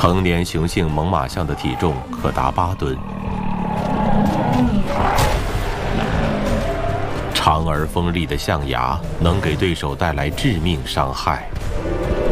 成年雄性猛犸象的体重可达8吨，长而锋利的象牙能给对手带来致命伤害。